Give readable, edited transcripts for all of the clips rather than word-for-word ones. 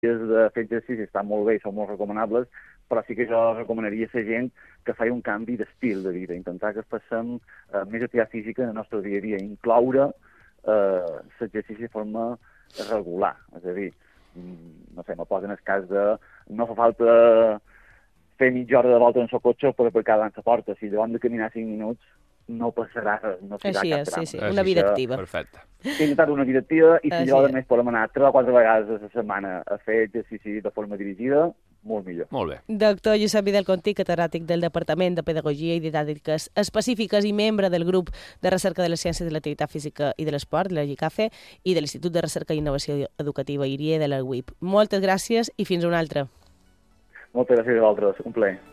de fer exercici estan molt bé i són molt recomanables, però sí que jo recomanaria a la gent que faci un canvi d'estil de vida, intentar que passem més activitat física en el nostre dia a dia, incloure l'exercici de forma regular, és a dir, no sé, me posen el cas de no fa falta fer mitja hora de volta en el cotxe per aparcar davant la porta, si llavors de caminar 5 minuts no passarà res, no serà Així cap és, sí, drama. sí, una vida activa. Perfecte. Intentar una vida activa i si Així jo, a és. més, podem anar 3 o 4 vegades a la setmana a fer exercici de forma dirigida, molt millor. Molt bé. Doctor Josep Vidal Conti, catedràtic del Departament de Pedagogia i Didàctiques Específiques i membre del grup de recerca de les ciències de l'activitat física i de l'esport, de la GICAFE, i de l'Institut de Recerca i Innovació Educativa IRIE de la UIP. Moltes gràcies i fins una altra. Moltes gràcies a vosaltres, un plaer.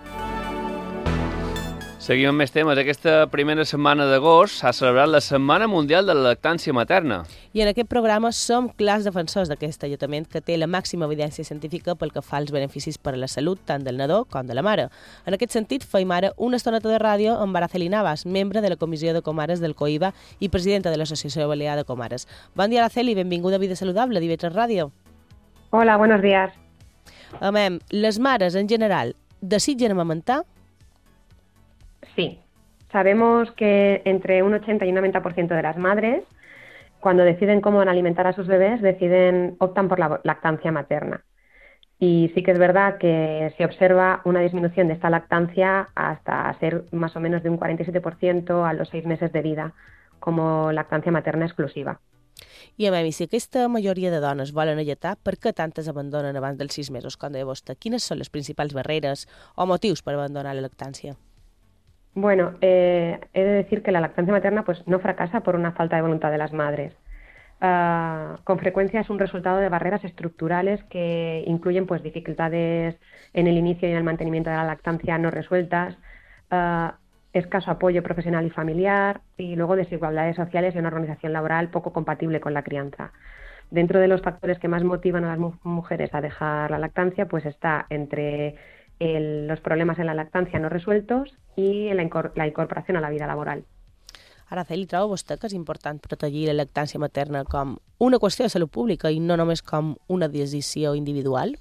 Seguim amb més temes. Aquesta primera setmana d'agost s'ha celebrat la Setmana Mundial de la Lactància Materna. I en aquest programa som clars defensors d'aquest alletament que té la màxima evidència científica pel que fa als beneficis per a la salut tant del nadó com de la mare. En aquest sentit, feim ara una estoneta de ràdio amb Araceli Navas, membre de la Comissió de Comares del COIBA i presidenta de l'Associació Balear de Comares. Bon dia, Araceli, benvinguda a Vida Saludable, d'IV3 Ràdio. Hola, buenos días. Amem, les mares en general desitgen amamentar? Sí, sabemos que entre un 80 y un 90% de las madres, cuando deciden cómo van a alimentar a sus bebés, optan por la lactancia materna. Y sí que es verdad que se observa una disminución de esta lactancia hasta ser más o menos de un 47% a los 6 meses de vida, como lactancia materna exclusiva. I a mi, si aquesta majoria de dones volen alletar, per què tantes abandonen abans dels 6 mesos, com deia vostè? Quines són les principals barreres o motius per abandonar la lactància? Bueno, he de decir que la lactancia materna pues, no fracasa por una falta de voluntad de las madres. Con frecuencia es un resultado de barreras estructurales que incluyen pues, dificultades en el inicio y en el mantenimiento de la lactancia no resueltas, escaso apoyo profesional y familiar y luego desigualdades sociales y una organización laboral poco compatible con la crianza. Dentro de los factores que más motivan a las mujeres a dejar la lactancia pues está entre los problemas en la lactancia no resueltos i la incorporació a la vida laboral. Araceli, troba vostè que és important protegir la lactància materna com una qüestió de salut pública i no només com una decisió individual?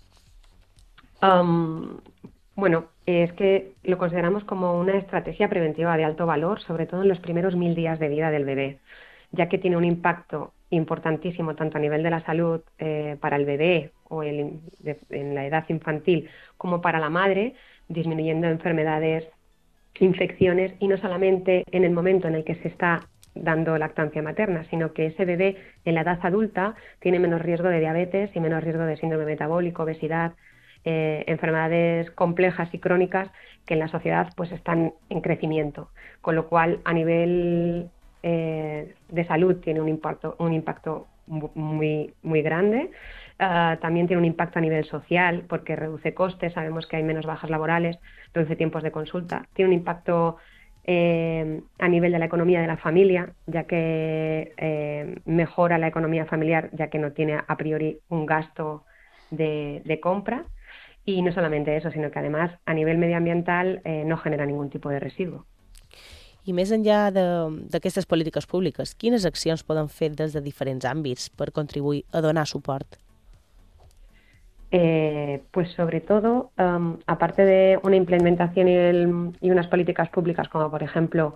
Bueno, es que lo consideramos como una estrategia preventiva de alto valor, sobre todo en los primeros 1000 días de vida del bebé, ya que tiene un impacto importantísimo tanto a nivel de la salud para el bebé o en la edad infantil como para la madre, disminuyendo enfermedades, infecciones y no solamente en el momento en el que se está dando lactancia materna, sino que ese bebé en la edad adulta tiene menos riesgo de diabetes y menos riesgo de síndrome metabólico, obesidad, enfermedades complejas y crónicas que en la sociedad pues están en crecimiento, con lo cual a nivel de salud tiene un impacto muy, muy grande. También tiene un impacto a nivel social porque reduce costes, sabemos que hay menos bajas laborales, reduce tiempos de consulta. Tiene un impacto a nivel de la economía de la familia, ya que mejora la economía familiar, ya que no tiene a priori un gasto de compra. Y no solamente eso, sino que además a nivel medioambiental no genera ningún tipo de residuo. I més enllà d'aquestes polítiques públiques, quines accions poden fer des de diferents àmbits per contribuir a donar suport? Pues sobre todo, aparte de una implementación y unas políticas públicas como por ejemplo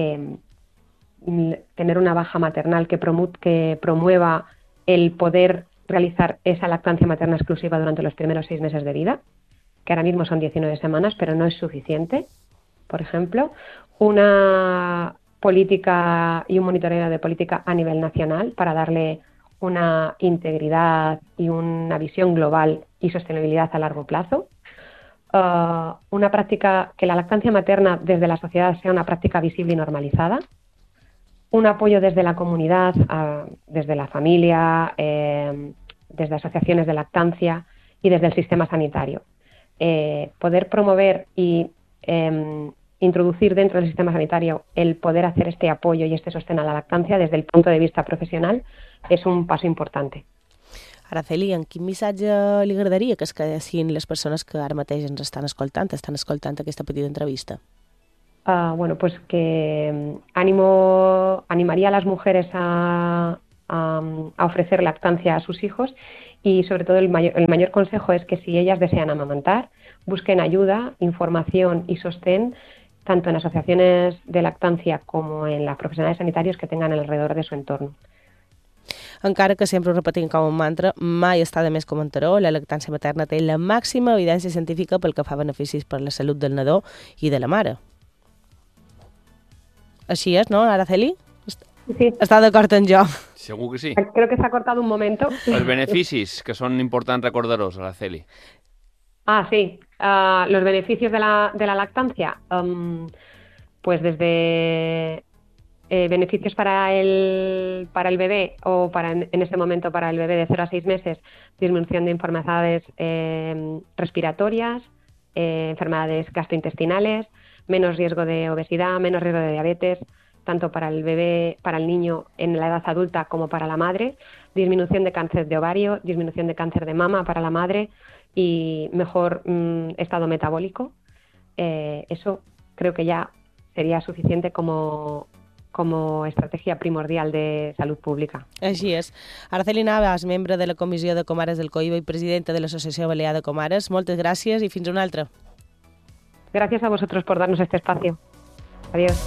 tener una baja maternal que promueva el poder realizar esa lactancia materna exclusiva durante los primeros 6 meses de vida, que ahora mismo son 19 semanas, pero no es suficiente. Por ejemplo, una política y un monitoreo de política a nivel nacional para darle una integridad y una visión global y sostenibilidad a largo plazo. Una práctica, que la lactancia materna desde la sociedad sea una práctica visible y normalizada. Un apoyo desde la comunidad, desde la familia, desde asociaciones de lactancia y desde el sistema sanitario. Poder promover y introducir dentro del sistema sanitario el poder hacer este apoyo y este sostén a la lactancia desde el punto de vista profesional és un pas important. Araceli, en quin missatge li agradaria que es quedessin les persones que ara mateix ens estan escoltant aquesta petita entrevista? Bueno, pues que animaría a las mujeres a ofrecer lactancia a sus hijos Y sobre todo el mayor consejo es que si ellas desean amamantar, busquen ayuda, información y sostén tanto en asociaciones de lactancia como en los profesionales sanitarios que tengan alrededor de su entorno. Encara que sempre ho repetim com un mantra, mai està de més comentar-ho, la lactància materna té la màxima evidència científica pel que fa beneficis per la salut del nadó i de la mare. Així és, ¿no, Araceli? Sí. Està d'acord amb jo. Segur que sí. Creo que se ha cortado un momento. Els beneficis, que són importants recordar-los, Araceli. Sí. Los beneficios de la lactancia. Pues desde beneficios para el bebé o en este momento para el bebé de 0 a 6 meses, disminución de enfermedades respiratorias, enfermedades gastrointestinales, menos riesgo de obesidad, menos riesgo de diabetes, tanto para el bebé, para el niño en la edad adulta como para la madre, disminución de cáncer de ovario, disminución de cáncer de mama para la madre y mejor estado metabólico. Eso creo que ya sería suficiente como estratègia primordial de salut pública. Així és. Araceli Navas, membre de la Comissió de Comares del COIBA i presidenta de l'Associació Balear de Comares, moltes gràcies i fins una altra. Gracias a vosotros por darnos este espacio. Adiós.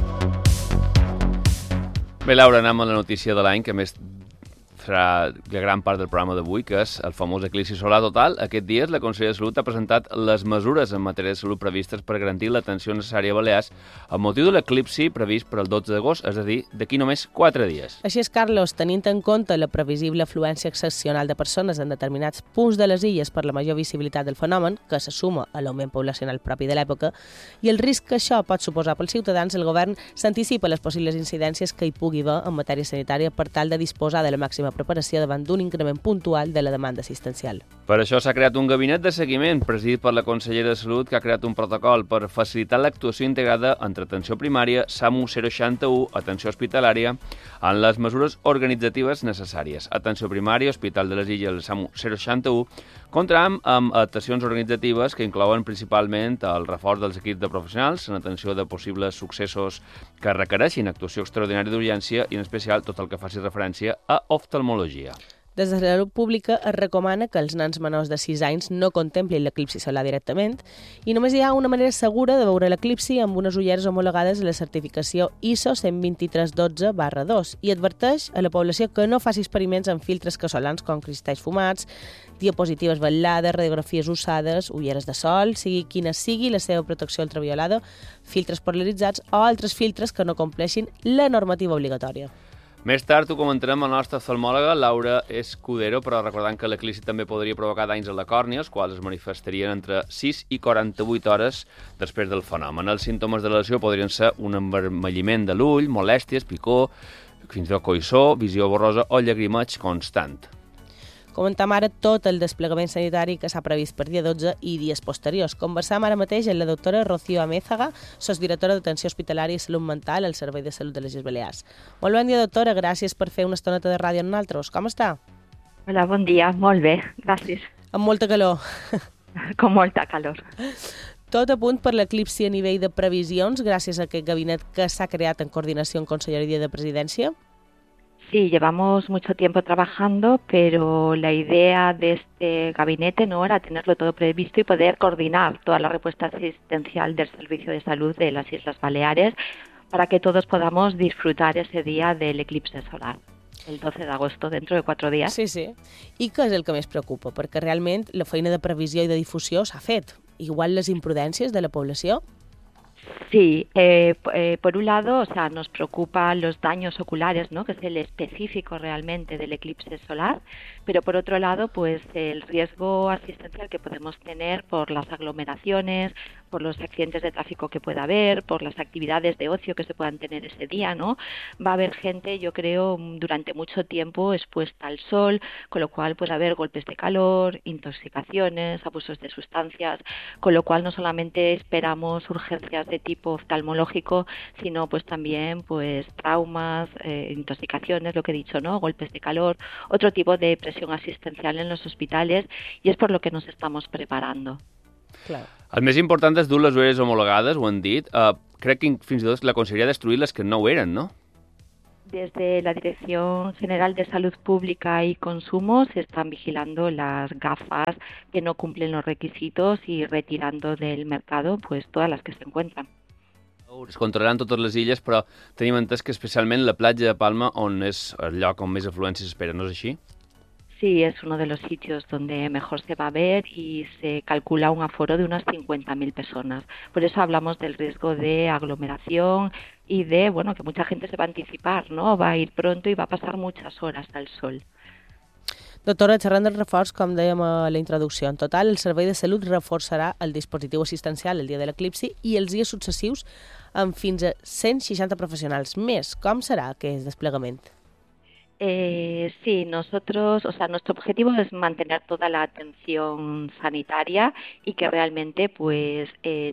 Bé, Laura, anem a la notícia de l'any, que més serà la gran part del programa d'avui, que és el famós eclipsi solar total. Aquest dia la Conselleria de Salut ha presentat les mesures en matèria de salut previstes per garantir l'atenció necessària a Balears amb motiu de l'eclipsi previst per al 12 d'agost, és a dir, d'aquí només 4 dies. Així és, Carlos, tenint en compte la previsible afluència excepcional de persones en determinats punts de les illes per la major visibilitat del fenomen, que se suma a l'augment poblacional propi de l'època, i el risc que això pot suposar pels ciutadans, el govern s'anticipa les possibles incidències que hi pugui haver en matèria sanitària per tal de disposar de la màxima preparació davant d'un increment puntual de la demanda assistencial. Per això s'ha creat un gabinet de seguiment presidit per la Consellera de Salut, que ha creat un protocol per facilitar l'actuació integrada entre atenció primària, SAMU 061, atenció hospitalària, en les mesures organitzatives necessàries. Atenció primària, Hospital de les Illes, SAMU 061, comptarà amb adaptacions organitzatives que inclouen principalment el reforç dels equips de professionals en atenció de possibles successos que requereixin actuació extraordinària d'urgència i en especial tot el que faci referència a oftalmologia. Des de Salut Pública es recomana que els nens menors de 6 anys no contemplin l'eclipsi solar directament i només hi ha una manera segura de veure l'eclipsi amb unes ulleres homologades a la certificació ISO 12312/2 i adverteix a la població que no faci experiments amb filtres casolans com cristalls fumats, diapositives vetllades, radiografies usades, ulleres de sol, sigui quina sigui la seva protecció ultraviolada, filtres polaritzats o altres filtres que no compleixin la normativa obligatòria. Més tard ho comentarem amb la nostra oftalmòloga, Laura Escudero, però recordant que l'eclipsi també podria provocar danys a la còrnia, els quals es manifestarien entre 6 i 48 hores després del fenomen. Els símptomes de la lesió podrien ser un envermelliment de l'ull, molèsties, picor, fins i tot coïssor, visió borrosa o llagrimeig constant. Comentam ara tot el desplegament sanitari que s'ha previst per dia 12 i dies posteriors. Conversam ara mateix amb la doctora Rocío Amézaga, sosdirectora d'Atenció Hospitalària i Salut Mental al Servei de Salut de les Illes Balears. Molt bon dia, doctora. Gràcies per fer una estoneta de ràdio amb nosaltres. Com està? Hola, bon dia. Molt bé, gràcies. Amb molta calor. Con molta calor. Tot a punt per l'eclipsi a nivell de previsions gràcies a aquest gabinet que s'ha creat en coordinació amb Conselleria de Presidència? Sí, llevamos mucho tiempo trabajando, pero la idea de este gabinete no era tenerlo todo previsto y poder coordinar toda la respuesta asistencial del Servicio de Salud de las Islas Baleares para que todos podamos disfrutar ese día del eclipse solar, el 12 de agosto, dentro de 4 días. Sí, sí. I què és el que més preocupa? Perquè realment la feina de previsió i de difusió s'ha fet. Igual les imprudències de la població? Sí, por un lado, o sea, nos preocupan los daños oculares, ¿no? Que es el específico realmente del eclipse solar, pero por otro lado, pues el riesgo asistencial que podemos tener por las aglomeraciones, por los accidentes de tráfico que pueda haber, por las actividades de ocio que se puedan tener ese día, ¿no? Va a haber gente, yo creo, durante mucho tiempo expuesta al sol, con lo cual pues va a haber golpes de calor, intoxicaciones, abusos de sustancias, con lo cual no solamente esperamos urgencias de tipo oftalmológico, sino pues también pues traumas, intoxicaciones, lo que he dicho, ¿no? Golpes de calor, otro tipo de presión asistencial en los hospitales, y es por lo que nos estamos preparando. Clar. El més important és dur les ulleres homologades, ho han dit. Crec que fins i tot la Conselleria ha destruït les que no ho eren, no? Desde la Dirección General de Salud Pública y Consumo se están vigilando las gafas que no cumplen los requisitos y retirando del mercado pues todas las que se encuentran. Es controlaran totes les illes, però tenim entès que especialment la platja de Palma, on és el lloc on més afluència s'espera, no és així? Sí, es uno de los sitios donde mejor se va a ver y se calcula un aforo de unas 50.000 personas. Por eso hablamos del riesgo de aglomeración y de, bueno, que mucha gente se va a anticipar, ¿no? Va a ir pronto y va a pasar muchas horas al sol. Doctora, xerrant del reforç, com dèiem a la introducció, en total el Servei de Salut reforçarà el dispositiu assistencial el dia de l'eclipsi i els dies successius amb fins a 160 professionals més. Com serà aquest desplegament? Sí, nosotros, o sea, nuestro objetivo es mantener toda la atención sanitaria y que realmente, pues,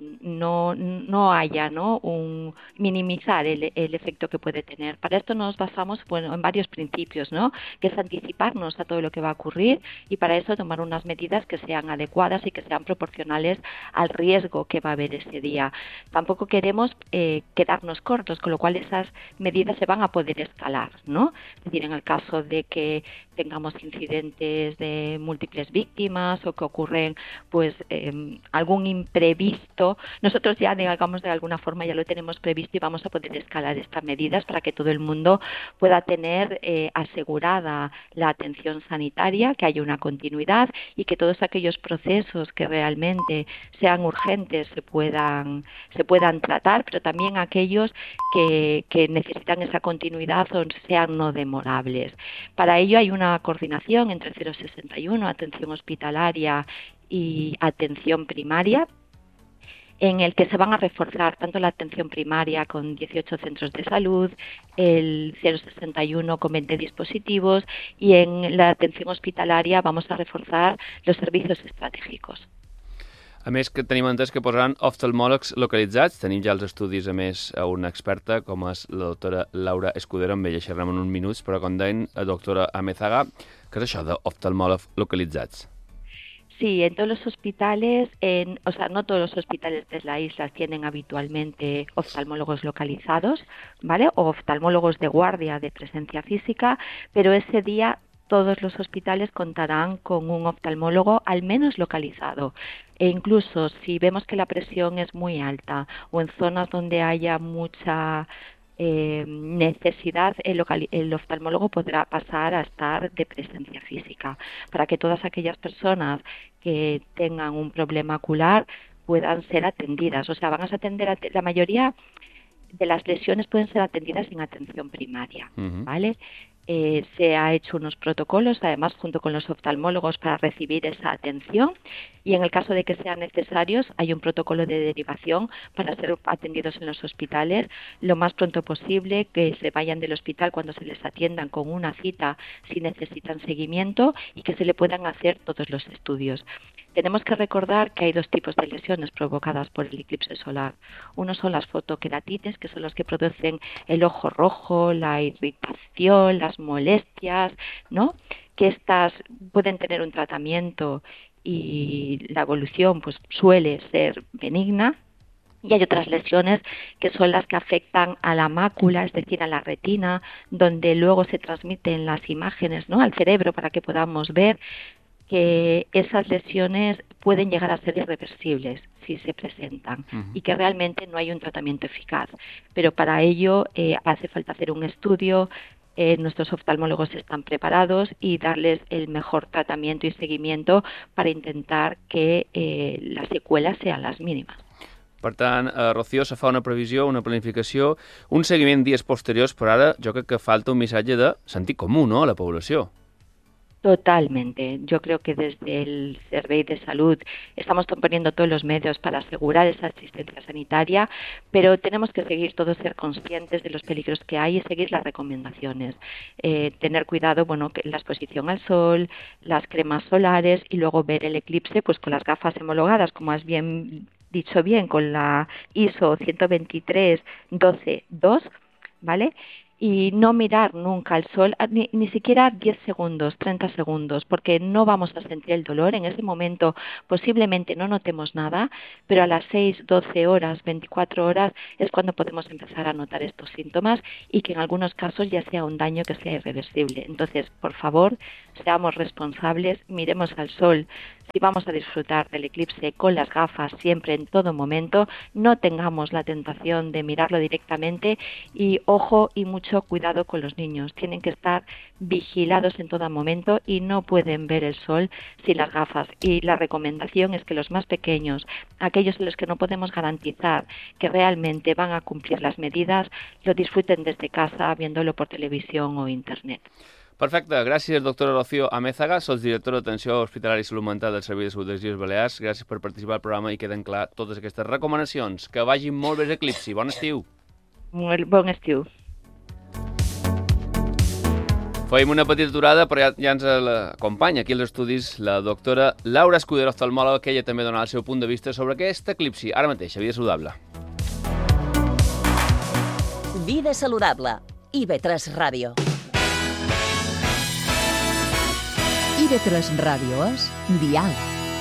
no haya, ¿no? Minimizar el efecto que puede tener. Para esto nos basamos, bueno, en varios principios, ¿no? Que es anticiparnos a todo lo que va a ocurrir y para eso tomar unas medidas que sean adecuadas y que sean proporcionales al riesgo que va a haber ese día. Tampoco queremos quedarnos cortos, con lo cual esas medidas se van a poder escalar, ¿no? Es decir, en el caso de que tengamos incidentes de múltiples víctimas o que ocurren pues algún imprevisto, nosotros ya digamos de alguna forma ya lo tenemos previsto y vamos a poder escalar estas medidas para que todo el mundo pueda tener asegurada la atención sanitaria, que haya una continuidad y que todos aquellos procesos que realmente sean urgentes se puedan tratar, pero también aquellos que necesitan esa continuidad o sean no demorables. Para ello hay una coordinación entre 061, atención hospitalaria y atención primaria, en el que se van a reforzar tanto la atención primaria con 18 centros de salud, el 061 con 20 dispositivos y en la atención hospitalaria vamos a reforzar los servicios estratégicos. A més, que tenim entès que posaran oftalmòlegs localitzats. Tenim ja els estudis, a més, a una experta, com és la doctora Laura Escudero, amb ella xerrem en uns minuts, però com deien, la doctora Amézaga, què és això d'oftalmòlegs localitzats? Sí, en todos los hospitales, o sea, no todos los hospitales de la isla tienen habitualmente oftalmólogos localizados, ¿vale? O oftalmólogos de guardia de presencia física, pero ese día todos los hospitales contarán con un oftalmólogo al menos localizado. E incluso si vemos que la presión es muy alta o en zonas donde haya mucha necesidad, el oftalmólogo podrá pasar a estar de presencia física para que todas aquellas personas que tengan un problema ocular puedan ser atendidas. O sea, van a atender la mayoría de las lesiones pueden ser atendidas en atención primaria, ¿vale? Se ha hecho unos protocolos, además, junto con los oftalmólogos para recibir esa atención y en el caso de que sean necesarios hay un protocolo de derivación para ser atendidos en los hospitales lo más pronto posible, que se vayan del hospital cuando se les atiendan con una cita si necesitan seguimiento y que se le puedan hacer todos los estudios. Tenemos que recordar que hay dos tipos de lesiones provocadas por el eclipse solar. Uno son las fotoqueratitis, que son los que producen el ojo rojo, la irritación, las molestias, ¿no? Que estas pueden tener un tratamiento y la evolución pues suele ser benigna. Y hay otras lesiones que son las que afectan a la mácula, es decir, a la retina, donde luego se transmiten las imágenes, ¿no? Al cerebro para que podamos ver, que esas lesiones pueden llegar a ser irreversibles si se presentan y que realmente no hay un tratamiento eficaz. Pero para ello hace falta hacer un estudio, nuestros oftalmólogos están preparados y darles el mejor tratamiento y seguimiento para intentar que las secuelas sean las mínimas. Per tant, Rocío, se fa una previsió, una planificació, un seguiment dies posteriors, però ara jo crec que falta un missatge de sentit comú, no?, a la població. Totalmente. Yo creo que desde el Servei de Salud estamos poniendo todos los medios para asegurar esa asistencia sanitaria, pero tenemos que seguir todos ser conscientes de los peligros que hay y seguir las recomendaciones. Tener cuidado, bueno, que la exposición al sol, las cremas solares y luego ver el eclipse pues con las gafas homologadas, como has bien dicho bien, con la ISO 123-12-2, ¿vale? y no mirar nunca al sol, ni siquiera 10 segundos, 30 segundos, porque no vamos a sentir el dolor. En ese momento posiblemente no notemos nada, pero a las 6, 12 horas, 24 horas es cuando podemos empezar a notar estos síntomas y que en algunos casos ya sea un daño que sea irreversible. Entonces, por favor, seamos responsables, miremos al sol. Si vamos a disfrutar del eclipse con las gafas siempre, en todo momento, no tengamos la tentación de mirarlo directamente y ojo y mucho cuidado con los niños. Tienen que estar vigilados en todo momento y no pueden ver el sol sin las gafas. Y la recomendación es que los más pequeños, aquellos en los que no podemos garantizar que realmente van a cumplir las medidas, lo disfruten desde casa viéndolo por televisión o internet. Perfecte, gràcies, doctora Rocío Amézaga, sotsdirectora d'Atenció Hospitalària i Salut Mental del Servei de Salut de les Illes Balears. Gràcies per participar al programa i queden clar totes aquestes recomanacions. Que vagin molt bé l'eclipsi. Bon estiu. Molt bon estiu. Fem una petita aturada, però ja ens acompanya aquí als estudis la doctora Laura Escudero, oftalmòloga, que ella també donarà el seu punt de vista sobre aquest eclipsi. Ara mateix, a Vida Saludable. Vida Saludable. IB3 Ràdio. IB3 Radio es Dial.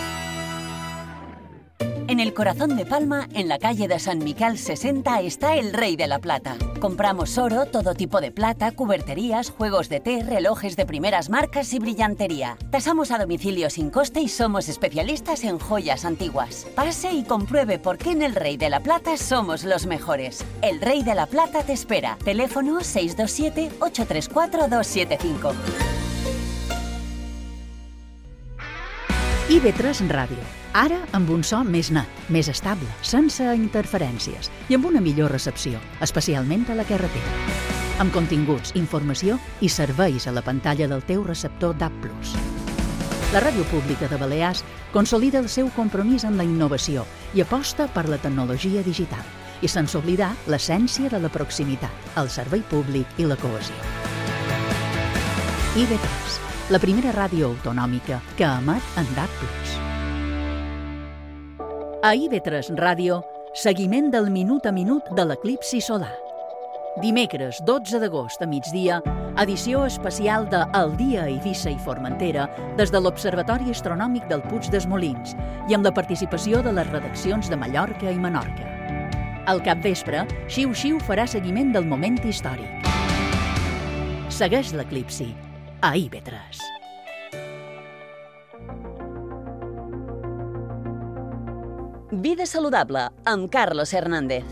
En el corazón de Palma, en la calle de San Miquel 60, está el Rey de la Plata. Compramos oro, todo tipo de plata, cuberterías, juegos de té, relojes de primeras marcas y brillantería. Tasamos a domicilio sin coste y somos especialistas en joyas antiguas. Pase y compruebe por qué en el Rey de la Plata somos los mejores. El Rey de la Plata te espera. Teléfono 627-834-275. IB3 Ràdio. Ara amb un so més net, més estable, sense interferències i amb una millor recepció, especialment a la carretera. Amb continguts, informació i serveis a la pantalla del teu receptor DAB+. La Ràdio Pública de Balears consolida el seu compromís amb la innovació i aposta per la tecnologia digital i sense oblidar l'essència de la proximitat, el servei públic i la cohesió. IB3, la primera ràdio autonòmica que emet en DAB+. A IB3 Ràdio, seguiment del minut a minut de l'eclipsi solar. Dimecres 12 d'agost a migdia, edició especial de El dia a Eivissa i Formentera des de l'Observatori Astronòmic del Puig dels Molins i amb la participació de les redaccions de Mallorca i Menorca. Al capvespre, Xiu Xiu farà seguiment del moment històric. Segueix l'eclipsi a IB3. Vida Saludable, amb Carlos Hernández.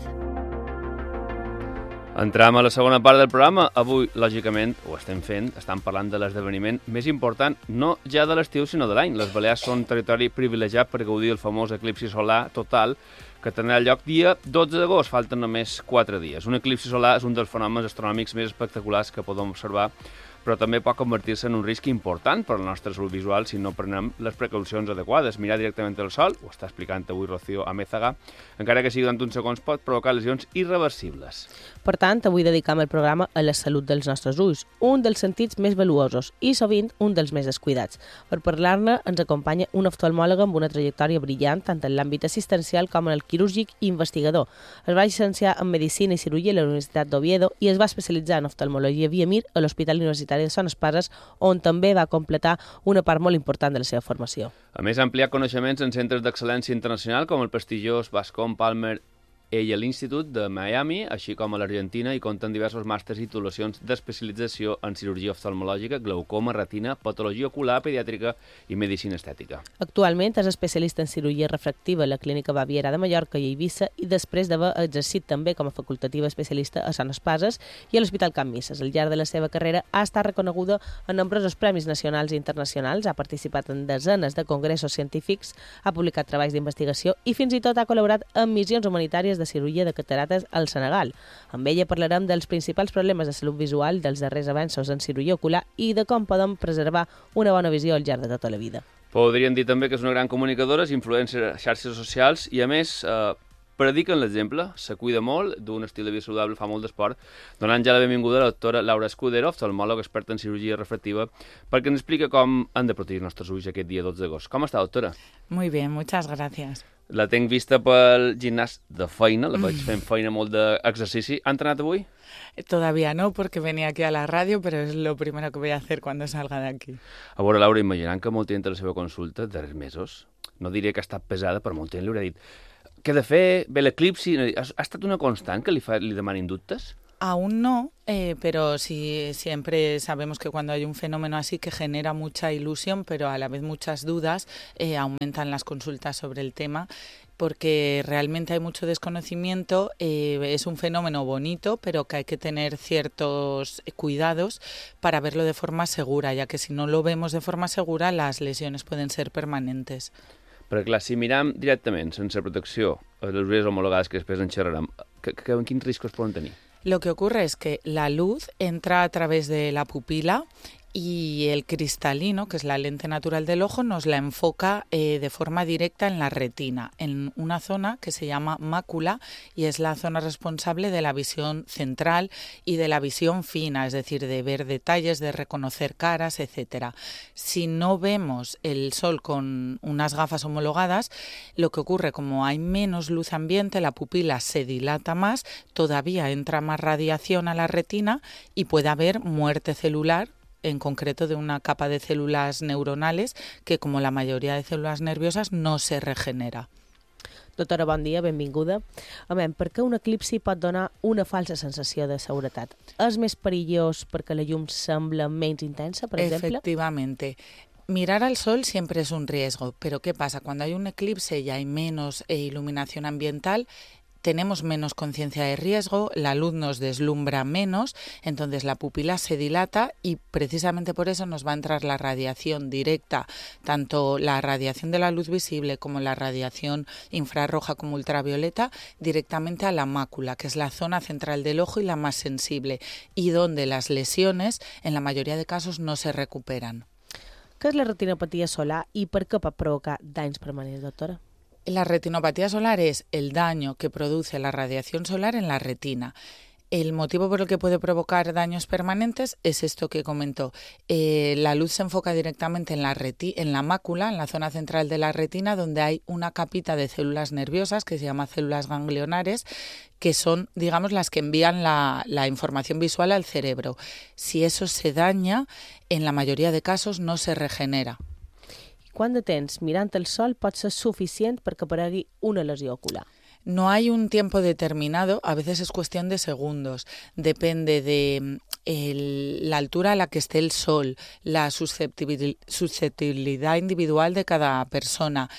Entrem a la segona part del programa. Avui, lògicament, ho estem fent, estan parlant de l'esdeveniment més important, no ja de l'estiu, sinó de l'any. Les Balears són territori privilegiat per gaudir del famós eclipsi solar total que tindrà lloc dia 12 d'agost, falten només 4 dies. Un eclipsi solar és un dels fenòmens astronòmics més espectaculars que podem observar, però també pot convertir-se en un risc important per a la nostra salut visual si no prenem les precaucions adequades. Mirar directament al sol, ho està explicant avui Rocío Amézaga, encara que sigui durant uns segons, pot provocar lesions irreversibles. Per tant, avui dedicam el programa a la salut dels nostres ulls, un dels sentits més valuosos i sovint un dels més descuidats. Per parlar-ne ens acompanya un oftalmòleg amb una trajectòria brillant tant en l'àmbit assistencial com en el quirúrgic i investigador. Es va llicenciar en Medicina i Cirurgia a la Universitat d'Oviedo i es va especialitzar en oftalmologia via Mir a l'Hospital Universitari de Son Espases, on també va completar una part molt important de la seva formació. A més, ha ampliat coneixements en centres d'excel·lència internacional com el prestigiós Bascom Palmer l'Institut de Miami, així com a l'Argentina, i compta en diversos màsters i titulacions d'especialització en cirurgia oftalmològica, glaucoma, retina, patologia ocular, pediàtrica i medicina estètica. Actualment és especialista en cirurgia refractiva a la Clínica Baviera de Mallorca i Eivissa i després d'haver exercit també com a facultativa especialista a Son Espases i a l'Hospital Can Misses. Al llarg de la seva carrera ha estat reconeguda en nombrosos premis nacionals i internacionals, ha participat en desenes de congressos científics, ha publicat treballs d'investigació i fins i tot ha col·laborat en missions humanitàries de cirurgia de catarates al Senegal. Amb ella parlarem dels principals problemes de salut visual, dels darrers avenços en cirurgia ocular i de com podem preservar una bona visió al llarg de tota la vida. Podríem dir també que és una gran comunicadora, és influencer a xarxes socials i, a més, predica en l'exemple, se cuida molt, d'un estil de vida saludable, fa molt d'esport, donant ja la benvinguda a la doctora Laura Escudero, oftalmòloga experta en cirurgia refractiva, perquè ens explica com han de protegir els nostres ulls aquest dia 12 d'agost. Com està, doctora? Muy bien, muchas gracias. La tenc vista pel gimnàs de feina, la vaig fent feina molt d'exercici. Ha entrenat avui? Todavía no, porque venía aquí a la radio, pero es lo primero que voy a hacer cuando salga de aquí. A veure, Laura, imaginant que molta gent a la seva consulta, darrers mesos, no diré que ha estat pesada, però molta gent li haurà dit què he de fer, ve l'eclipsi... Ha estat una constant que li demanin dubtes? Aún no, pero sí siempre sabemos que cuando hay un fenómeno así que genera mucha ilusión, pero a la vez muchas dudas, aumentan las consultas sobre el tema, porque realmente hay mucho desconocimiento, es un fenómeno bonito, pero que hay que tener ciertos cuidados para verlo de forma segura, ya que si no lo vemos de forma segura, las lesiones pueden ser permanentes. Perquè, clar, si miram directament, sense protecció, les ulleres homologades que després en xerrarem, quins riscos poden tenir? Lo que ocurre es que la luz entra a través de la pupila y el cristalino, que es la lente natural del ojo, nos la enfoca de forma directa en la retina, en una zona que se llama mácula y es la zona responsable de la visión central y de la visión fina, es decir, de ver detalles, de reconocer caras, etcétera. Si no vemos el sol con unas gafas homologadas, lo que ocurre, como hay menos luz ambiente, la pupila se dilata más, todavía entra más radiación a la retina y puede haber muerte celular, en concreto de una capa de células neuronales que, como la mayoría de células nerviosas, no se regenera. Doctora, bon dia, benvinguda. A veure, per què un eclipsi pot donar una falsa sensació de seguretat? És més perillós perquè la llum sembla menys intensa, per exemple? Efectivamente. Mirar al sol siempre es un riesgo, pero ¿qué pasa? Cuando hay un eclipse y hay menos iluminación ambiental, tenemos menos conciencia de riesgo, la luz nos deslumbra menos, entonces la pupila se dilata y precisamente por eso nos va a entrar la radiación directa, tanto la radiación de la luz visible como la radiación infrarroja como ultravioleta, directamente a la mácula, que es la zona central del ojo y la más sensible, y donde las lesiones, en la mayoría de casos, no se recuperan. Què és la retinopatia solar i per què pot provocar danys permanents, doctora? La retinopatía solar es el daño que produce la radiación solar en la retina. El motivo por el que puede provocar daños permanentes es esto que comentó. La luz se enfoca directamente en la mácula, en la zona central de la retina, donde hay una capita de células nerviosas que se llama células ganglionares, que son, digamos, las que envían la información visual al cerebro. Si eso se daña, en la mayoría de casos no se regenera. Quant de temps mirant el sol pot ser suficient perquè aparegui una lesió ocular? No hay un tiempo determinado, a veces es cuestión de segundos. Depende de la altura a la que esté el sol, la susceptibilidad individual de cada persona.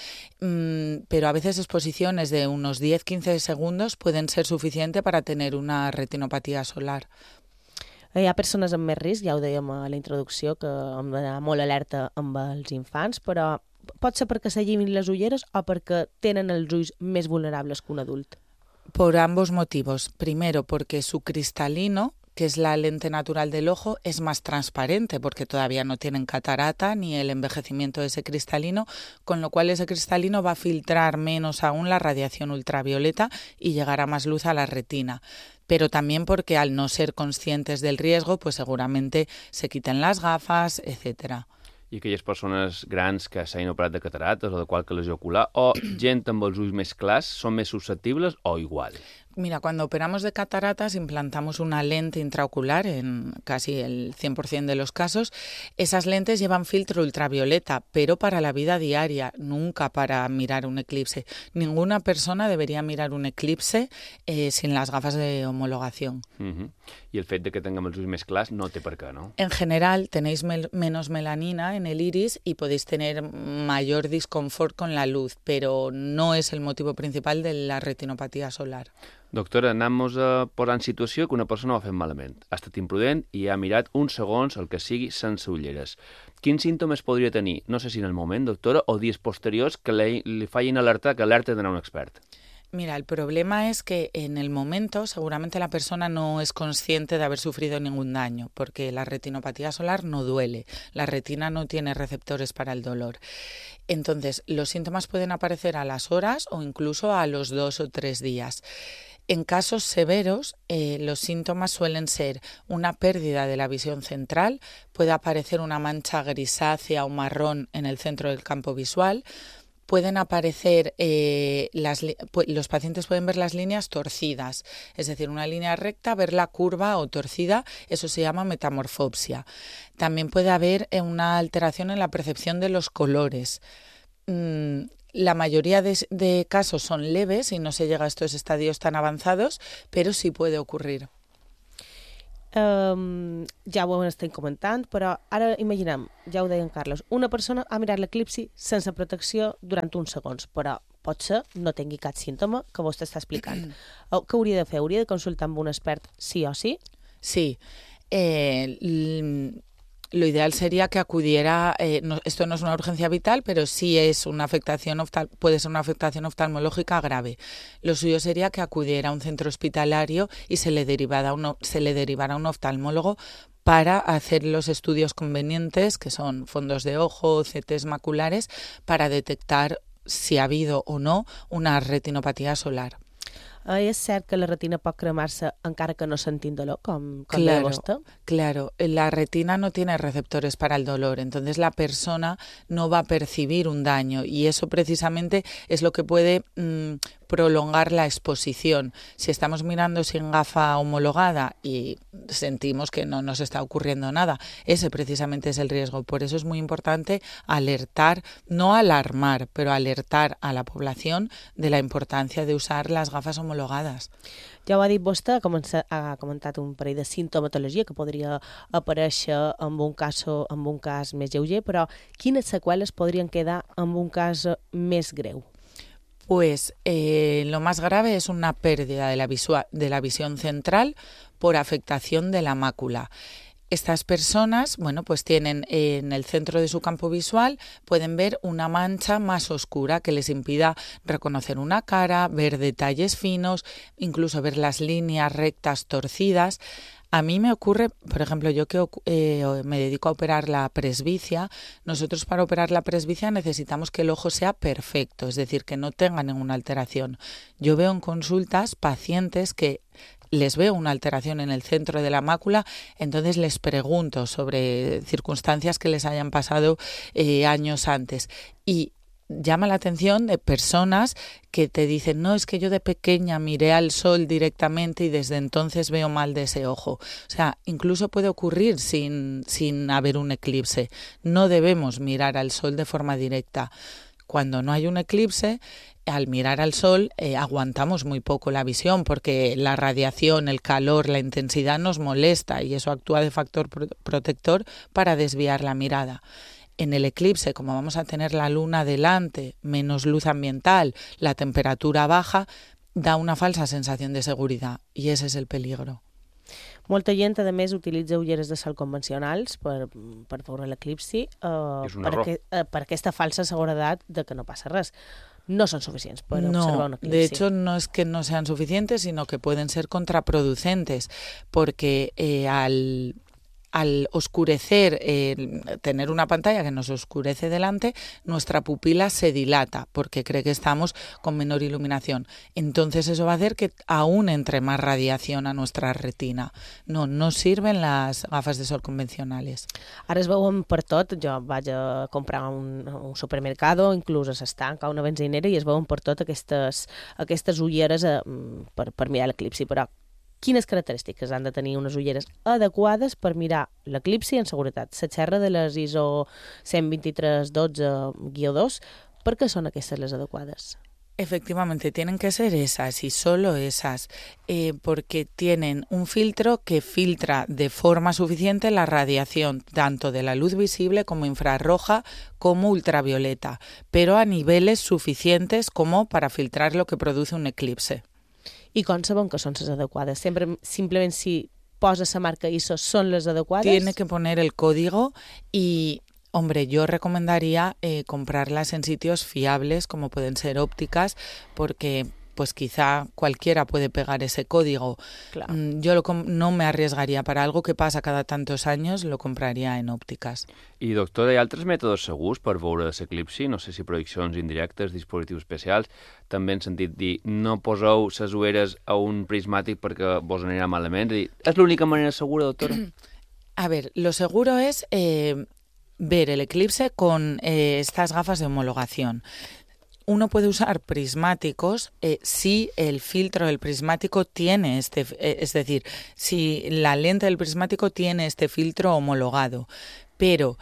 Pero a veces exposiciones de unos 10-15 segundos pueden ser suficientes para tener una retinopatía solar. Hi ha persones amb més risc, ja ho dèiem a la introducció, que hem d'anar molt alerta amb els infants, però pot ser perquè s'allimin les ulleres o perquè tenen els ulls més vulnerables que un adult? Por ambos motivos. Primero, porque su cristalino, que es la lente natural del ojo, es más transparente porque todavía no tienen catarata ni el envejecimiento de ese cristalino, con lo cual ese cristalino va a filtrar menos aún la radiación ultravioleta y llegará más luz a la retina. Pero también porque al no ser conscientes del riesgo, pues seguramente se quiten las gafas, etcétera. I aquelles persones grans que s'hagin operat de catarates o de qualque lesió ocular o gent amb els ulls més clars són més susceptibles o igual? Mira, cuando operamos de cataratas implantamos una lente intraocular en casi el 100% de los casos. Esas lentes llevan filtro ultravioleta, pero para la vida diaria, nunca para mirar un eclipse. Ninguna persona debería mirar un eclipse sin las gafas de homologación. I el fet de que tinguem els ulls més clars no té per què, no? En general tenéis menos melanina en el iris y podéis tener mayor disconfort con la luz, pero no es el motivo principal de la retinopatía solar. Doctora, anem-nos a posar en situació que una persona ho ha fet malament. Ha estat imprudent i ha mirat uns segons el que sigui sense ulleres. Quins símptomes podria tenir? No sé si en el moment, doctora, o dies posteriors que li facin alertar que alerta d'anar un expert. Mira, el problema es que en el momento seguramente la persona no es consciente de haber sufrido ningún daño, porque la retinopatía solar no duele, la retina no tiene receptores para el dolor. Entonces, los síntomas pueden aparecer a las horas o incluso a los 2 o 3 días. En casos severos, los síntomas suelen ser una pérdida de la visión central, puede aparecer una mancha grisácea o marrón en el centro del campo visual, pueden aparecer, los pacientes pueden ver las líneas torcidas, es decir, una línea recta, verla curva o torcida, eso se llama metamorfopsia. También puede haber una alteración en la percepción de los colores. La mayoría de casos son leves y no se llega a estos estadios tan avanzados, pero sí puede ocurrir. Ja ho estem comentant, però ara imaginem, ja ho deia en Carlos, una persona ha mirat l'eclipsi sense protecció durant uns segons, però potser no tingui cap símptoma que vostè està explicant. Què hauria de fer? Hauria de consultar amb un expert sí o sí? Sí. Lo ideal sería que acudiera, esto no es una urgencia vital, pero sí es una afectación puede ser una afectación oftalmológica grave. Lo suyo sería que acudiera a un centro hospitalario y se le derivara a un oftalmólogo para hacer los estudios convenientes, que son fondos de ojo, CTs maculares, para detectar si ha habido o no una retinopatía solar. És cert que la retina pot cremar-se encara que no sentim dolor, com claro, vostè? Claro, la retina no tiene receptores para el dolor, entonces la persona no va a percibir un daño y eso precisamente es lo que puede prolongar la exposición. Si estamos mirando sin gafa homologada y sentimos que no nos está ocurriendo nada, ese precisamente es el riesgo. Por eso es muy importante alertar, no alarmar, pero alertar a la población de la importancia de usar las gafas homologadas. Ja ho ha dit vostè, ha comentat un parell de sintomatologia que podria aparèixer en un cas més lleuger, però quines seqüeles podrien quedar en un cas més greu? Pues lo más grave es una pérdida de la visión central por afectación de la mácula. Estas personas, bueno, pues tienen en el centro de su campo visual, pueden ver una mancha más oscura que les impida reconocer una cara, ver detalles finos, incluso ver las líneas rectas torcidas. A mí me ocurre, por ejemplo, yo que me dedico a operar la presbicia, nosotros para operar la presbicia necesitamos que el ojo sea perfecto, es decir, que no tenga ninguna alteración. Yo veo en consultas pacientes que les veo una alteración en el centro de la mácula, entonces les pregunto sobre circunstancias que les hayan pasado años antes y llama la atención de personas que te dicen, no, es que yo de pequeña miré al sol directamente y desde entonces veo mal de ese ojo. O sea, incluso puede ocurrir sin haber un eclipse. No debemos mirar al sol de forma directa. Cuando no hay un eclipse, al mirar al sol aguantamos muy poco la visión porque la radiación, el calor, la intensidad nos molesta y eso actúa de factor protector para desviar la mirada. En el eclipse, como vamos a tener la luna delante, menos luz ambiental, la temperatura baja, da una falsa sensación de seguridad y ese es el peligro. Molta gent, a més, utilitza ulleres de sol convencionals per veure l'eclipsi per aquesta falsa seguretat de que no passa res. No son suficientes para observar un eclipse. De hecho, no es que no sean suficientes, sino que pueden ser contraproducentes, porque al oscurecer, tener una pantalla que nos oscurece delante, nuestra pupila se dilata porque cree que estamos con menor iluminación. Entonces eso va a hacer que aún entre más radiación a nuestra retina. No sirven las gafas de sol convencionales. Ara es veuen per tot. Jo vaig a comprar un supermercado, inclús a s'estanca, a una benzinera, i es veuen per tot aquestes ulleres per mirar l'eclipsi. Però quines característiques han de tenir unes ulleres adequades per mirar l'eclipsi en seguretat? Se xerra de les ISO 123.12-2. ¿Por qué son aquestes les adecuadas? Efectivamente, tienen que ser esas y solo esas, porque tienen un filtro que filtra de forma suficiente la radiación, tanto de la luz visible como infrarroja como ultravioleta, pero a niveles suficientes como para filtrar lo que produce un eclipse. I com sabem que són les adequades? Simplement si posa la marca ISO són les adequades? Tiene que poner el código y, hombre, yo recomendaría comprarlas en sitios fiables como pueden ser ópticas porque pues quizá cualquiera puede pegar ese código. Claro. Yo no me arriesgaría para algo que pasa cada tantos años, lo compraría en ópticas. I, doctora, hi ha altres mètodes segurs per veure l'eclipsi? No sé si projeccions indirectes, dispositius especials. També en sentit dir, no poseu les ulleres a un prismàtic perquè vos anirà malament. És l'única manera segura, doctora? A ver, lo seguro es ver el eclipse con estas gafas de homologación. uno puede usar prismáticos si el filtro del prismático tiene es decir, si la lente del prismático tiene este filtro homologado. Pero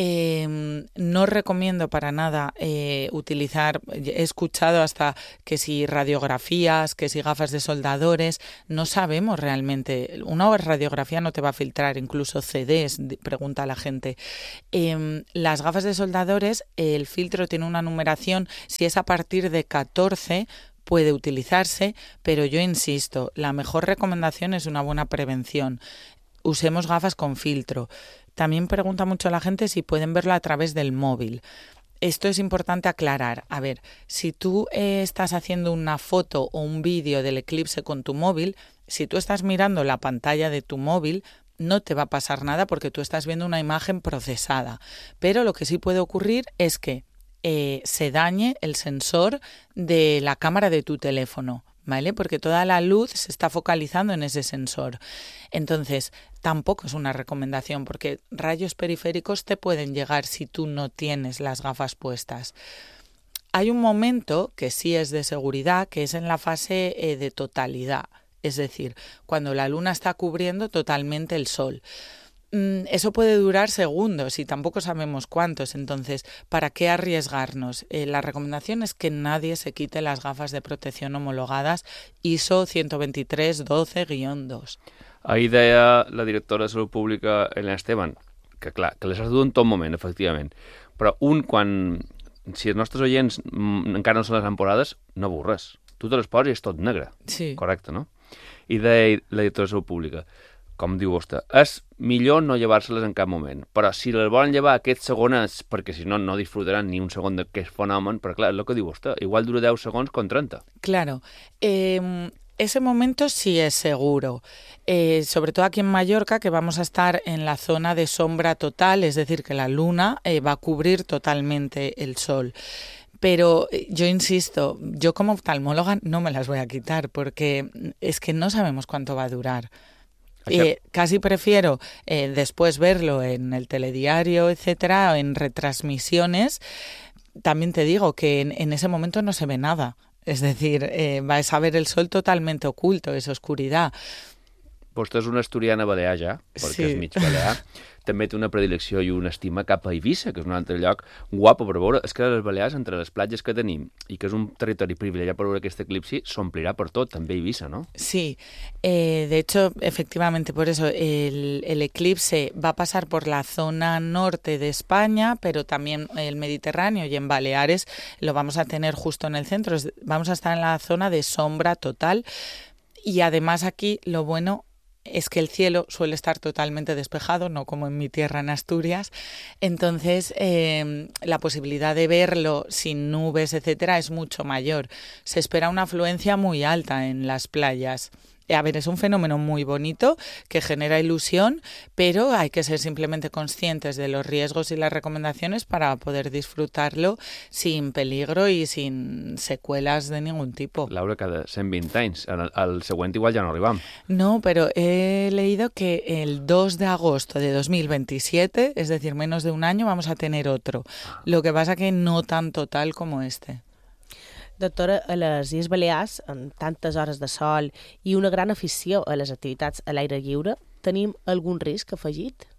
no recomiendo para nada utilizar, he escuchado hasta que si radiografías, que si gafas de soldadores, no sabemos realmente, una radiografía no te va a filtrar, incluso CDs, pregunta la gente. Las gafas de soldadores, el filtro tiene una numeración, si es a partir de 14, puede utilizarse, pero yo insisto, la mejor recomendación es una buena prevención. Usemos gafas con filtro. También pregunta mucho la gente si pueden verlo a través del móvil. Esto es importante aclarar. A ver, si tú estás haciendo una foto o un vídeo del eclipse con tu móvil, si tú estás mirando la pantalla de tu móvil, no te va a pasar nada porque tú estás viendo una imagen procesada. Pero lo que sí puede ocurrir es que se dañe el sensor de la cámara de tu teléfono, ¿vale? Porque toda la luz se está focalizando en ese sensor. Entonces, tampoco es una recomendación porque rayos periféricos te pueden llegar si tú no tienes las gafas puestas. Hay un momento que sí es de seguridad, que es en la fase de totalidad, es decir, cuando la luna está cubriendo totalmente el sol. Eso puede durar segundos y tampoco sabemos cuántos, entonces, ¿para qué arriesgarnos? La recomendación es que nadie se quite las gafas de protección homologadas ISO 123.12-2. Ahir deia la directora de Salut Pública, Elena Esteban, que clar, que les has dut en tot moment, efectivament, però si els nostres oients encara no són les emporades, no avorres. Tu te les poses i és tot negre. Sí. Correcte, no? I deia la directora de Salut Pública, com diu vostè, és millor no llevar-se-les en cap moment, però si les volen llevar aquests segonets, perquè si no, no disfrutaran ni un segon d'aquest fenomen, però clar, és el que diu vostè, igual dura 10 segons con 30. Claro, ese momento sí es seguro, sobre todo aquí en Mallorca, que vamos a estar en la zona de sombra total, es decir, que la luna va a cubrir totalmente el sol. Pero yo insisto, yo como oftalmóloga no me las voy a quitar porque es que no sabemos cuánto va a durar. Casi prefiero después verlo en el telediario, etcétera, o en retransmisiones. También te digo que en ese momento no se ve nada. Es decir, vas a ver el sol totalmente oculto, es oscuridad. Vostè és una asturiana balear ja, perquè sí. És mig balear. També té una predilecció i una estima cap a Eivissa, que és un altre lloc guapo per veure. És que les Balears, entre les platges que tenim i que és un territori privilegiat per veure aquest eclipsi, s'omplirà per tot, també Eivissa, ¿no? Sí, de hecho, efectivamente, por eso el eclipse va a pasar por la zona norte de España, pero también el Mediterráneo, y en Baleares lo vamos a tener justo en el centro. Vamos a estar en la zona de sombra total y además aquí lo bueno es que el cielo suele estar totalmente despejado, no como en mi tierra, en Asturias. Entonces, la posibilidad de verlo sin nubes, etcétera, es mucho mayor. Se espera una afluencia muy alta en las playas. A ver, es un fenómeno muy bonito que genera ilusión, pero hay que ser simplemente conscientes de los riesgos y las recomendaciones para poder disfrutarlo sin peligro y sin secuelas de ningún tipo. Laura, cada 120 anys. Al següent igual ja no arribam. No, pero he leído que el 2 de agosto de 2027, es decir, menos de un año, vamos a tener otro. Lo que pasa que no tan total como este. Doctora, a les Illes Balears, amb tantes hores de sol i una gran afició a les activitats a l'aire lliure, tenim algun risc afegit?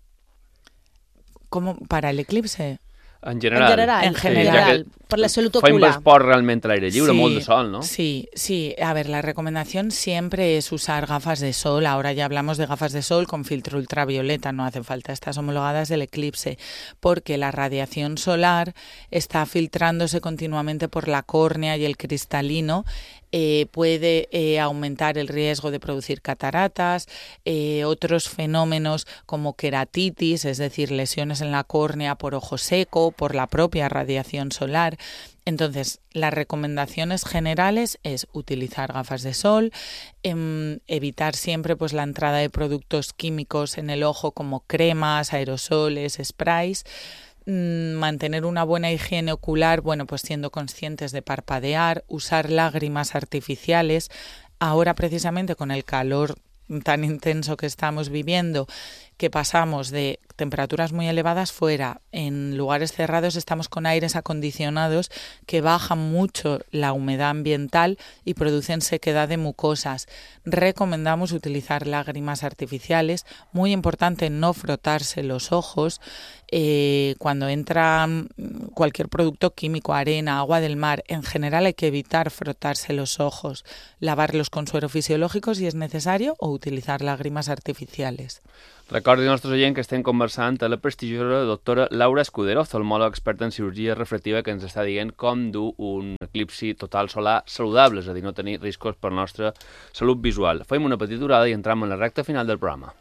¿Cómo para el eclipse? En general. En general. Per la salut ocular. Fem esport realment a l'aire lliure, molt de sol, ¿no? Sí. A ver, la recomendación siempre es usar gafas de sol. Ahora ya hablamos de gafas de sol con filtro ultravioleta, no hacen falta estas homologadas del eclipse, porque la radiación solar está filtrándose continuamente por la córnea y el cristalino. Puede aumentar el riesgo de producir cataratas, otros fenómenos como queratitis, es decir, lesiones en la córnea por ojo seco, por la propia radiación solar. Entonces, las recomendaciones generales es utilizar gafas de sol, evitar siempre pues la entrada de productos químicos en el ojo como cremas, aerosoles, sprays, mantener una buena higiene ocular, bueno, pues siendo conscientes de parpadear, usar lágrimas artificiales. Ahora precisamente con el calor tan intenso que estamos viviendo, que pasamos de temperaturas muy elevadas fuera. En lugares cerrados estamos con aires acondicionados que bajan mucho la humedad ambiental y producen sequedad de mucosas. Recomendamos utilizar lágrimas artificiales. Muy importante no frotarse los ojos. Cuando entra cualquier producto químico, arena, agua del mar, en general hay que evitar frotarse los ojos, lavarlos con suero fisiológico si es necesario o utilizar lágrimas artificiales. Recordi als nostres oients que estem conversant amb la prestigiosa doctora Laura Escudero, oftalmòloga experta en cirurgia refractiva, que ens està dient com dur un eclipsi total solar saludable, és a dir, no tenir riscos per la nostra salut visual. Fem una petita aturada i entrem en la recta final del programa.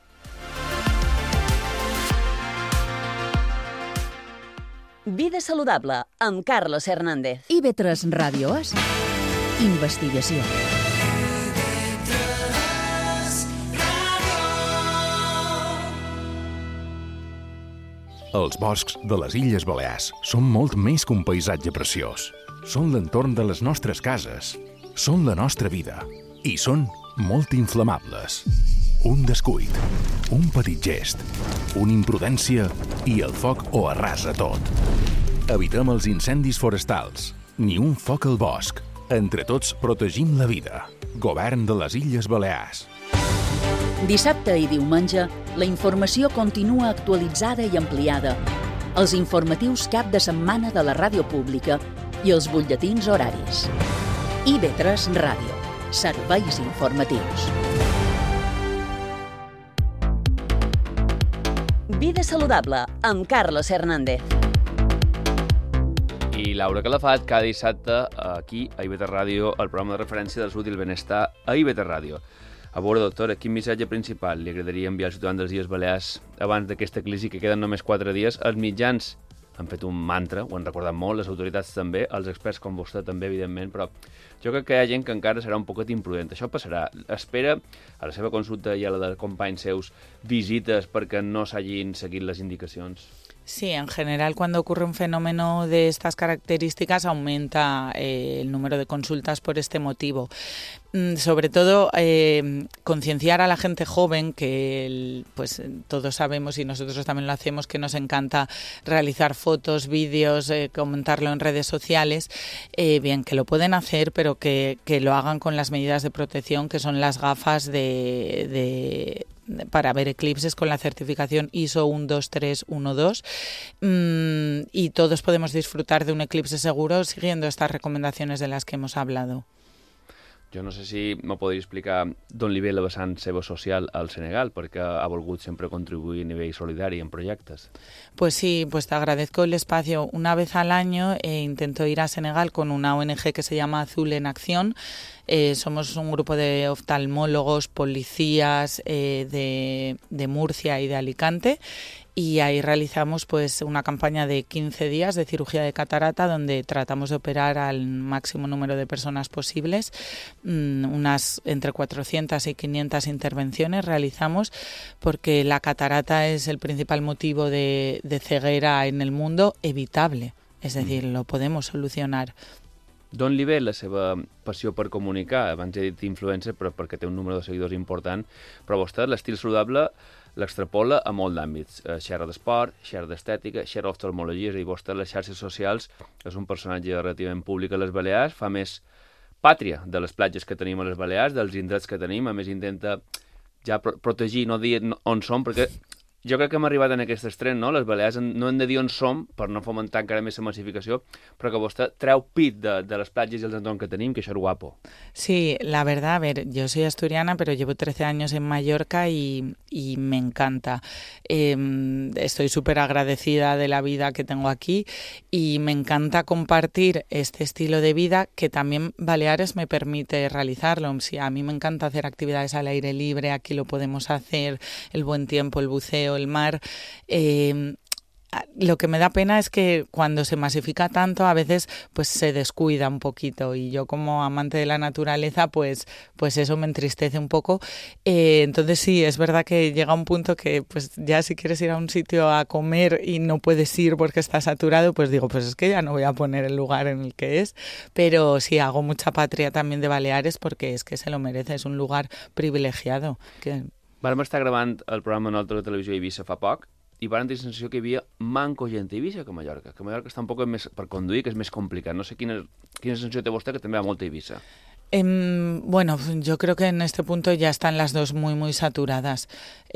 Vida saludable, amb Carlos Hernández. IB3 Ràdio és investigació. Els boscs de les Illes Balears són molt més que un paisatge preciós. Són l'entorn de les nostres cases, són la nostra vida i són molt inflamables. Un descuid, un petit gest, una imprudència i el foc ho arrasa tot. Evitem els incendis forestals, ni un foc al bosc. Entre tots protegim la vida. Govern de les Illes Balears. Dissabte i diumenge, la informació continua actualitzada i ampliada. Els informatius cap de setmana de la ràdio pública i els butlletins horaris. IB3 Ràdio. Serveis informatius. Vida saludable, amb Carlos Hernández. I Laura Calafat, cada dissabte aquí a IB3 Ràdio, el programa de referència de la salut i el benestar a IB3 Ràdio. A veure, doctora, quin missatge principal li agradaria enviar als ciutadans dels Illes Balears abans d'aquesta crisi, que queden només 4 dies? Els mitjans han fet un mantra, ho han recordat molt, les autoritats també, els experts com vostè també, evidentment, però jo crec que hi ha gent que encara serà un poquet imprudent. Això passarà. Espera a la seva consulta i a la de companys seus visites perquè no s'hagin seguit les indicacions. Sí, en general cuando ocurre un fenómeno de estas características aumenta el número de consultas por este motivo. Sobre todo concienciar a la gente joven que pues todos sabemos y nosotros también lo hacemos que nos encanta realizar fotos, vídeos, comentarlo en redes sociales, bien que lo pueden hacer pero que lo hagan con las medidas de protección que son las gafas para ver eclipses con la certificación ISO 12312 y todos podemos disfrutar de un eclipse seguro siguiendo estas recomendaciones de las que hemos hablado. Jo no sé si m'ho podria explicar d'on li ve la vessant seva social al Senegal, perquè ha volgut sempre contribuir a nivell solidari en proyectos. Pues sí, pues te agradezco el espacio. Una vez al año intento ir a Senegal con una ONG que se llama Azul en Acción. Somos un grupo de oftalmólogos, policías de Murcia y de Alicante. Y ahí realizamos pues una campaña de 15 días de cirugía de catarata donde tratamos de operar al máximo número de personas posibles. Unas entre 400 y 500 intervenciones realizamos porque la catarata es el principal motivo de ceguera en el mundo evitable. Es decir, lo podemos solucionar. D'on li ve la seva passió per comunicar? Abans he dit influencer, però perquè té un número de seguidors important. Però vostè, l'estil saludable, l'extrapola a molt d'àmbits. Xerra d'esport, xerra d'estètica, xerra d'oftalmologia, és a dir, vostè a les xarxes socials és un personatge relativament públic a les Balears, fa més pàtria de les platges que tenim a les Balears, dels indrets que tenim, a més intenta ja protegir, no dir on som, perquè jo crec que hem arribat en aquest extrem, no? Les Balears no hem de dir on som per no fomentar encara més la massificació, però que vostè treu pit de les platges i els entorns que tenim, que això és guapo. Sí, la verdad, a ver, yo soy asturiana, pero llevo 13 años en Mallorca y me encanta. Estoy súper agradecida de la vida que tengo aquí y me encanta compartir este estilo de vida que también Baleares me permite realizarlo. Sí, a mí me encanta hacer actividades al aire libre, aquí lo podemos hacer, el buen tiempo, el buceo, el mar. Lo que me da pena es que cuando se masifica tanto a veces pues se descuida un poquito y yo como amante de la naturaleza pues eso me entristece un poco. Entonces sí, es verdad que llega un punto que pues ya si quieres ir a un sitio a comer y no puedes ir porque está saturado, pues digo, pues es que ya no voy a poner el lugar en el que es, pero sí hago mucha patria también de Baleares porque es que se lo merece, es un lugar privilegiado. Vam estar gravant el programa nostre de televisió a Eivissa fa poc i van tenir la sensació que hi havia manco gent a Eivissa que a Mallorca està un poc més, per conduir, que és més complicat. No sé quina sensació té vostè, que també va molta a Eivissa. Bueno, yo creo que en este punto ya están las dos muy, muy saturadas.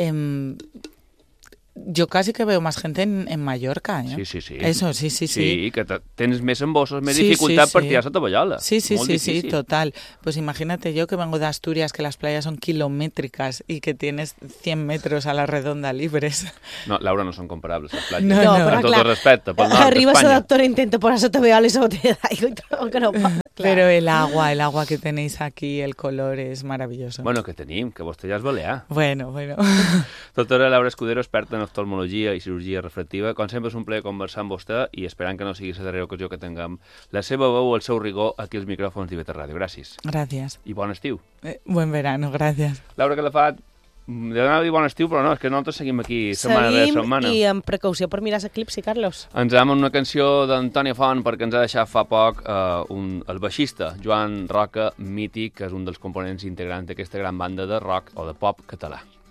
Yo casi que veo más gente en Mallorca, ¿eh? Sí. Eso, sí. Sí, que tienes més embossos, més dificultat per tirar la tovallola. Sí, total. Pues imagínate yo que vengo de Asturias, que las playas son kilométricas y que tienes 100 metros a la redonda libres. No, Laura, no són comparables, les platges. No, amb tot el respecte, pel nord Arriba d'Espanya. la doctora, intenta poner la tovallola y la botella d'aigua y todo, que no pot. Pero el agua que tenéis aquí, el color es maravilloso. Bueno, que tenim, que vostè ja és balear. Bueno. Doctora Laura Escudero, experta en oftalmologia i cirurgia refractiva. Com sempre és un plaer conversar amb vostè i esperant que no sigui la darrera ocasió que tinguem la seva veu o el seu rigor aquí als micròfons d'IV3 Ràdio. Gràcies. Gracias. I bon estiu. Buen verano, gracias. Laura Calafat, anava a dir bon estiu, però no, és que nosaltres seguim aquí setmana rere setmana. I amb precaució per mirar l'eclipsi, Carlos. Ens vam una canció d'Antònia Font perquè ens ha deixat fa poc el baixista Joan Roca, mític, que és un dels components integrants d'aquesta gran banda de rock o de pop català.